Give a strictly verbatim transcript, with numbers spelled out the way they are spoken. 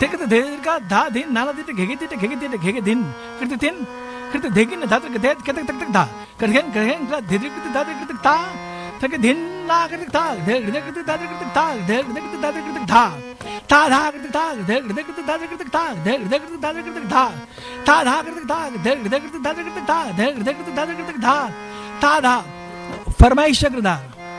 थे कृत धेगा धा धिन नाला दिटे घेगे दिटे घेगे दिटे घेगे धिन कृत थिन कृत धेगिन धात्र के धेत कतक तक तक धा करघन करघन कृत धेद्र कृत धात्र कृत ता थके धिन ला कृत ता धे हृदय कृत धात्र कृत ता धे हृदय कृत धात्र कृत धा ता धा कृत ता धे हृदय कृत धात्र कृत ता धे हृदय कृत धात्र कृत धा ता धा कृत ता धे हृदय कृत धात्र कृत ता धे हृदय कृत धात्र कृत धा ता धा फरमाइश दा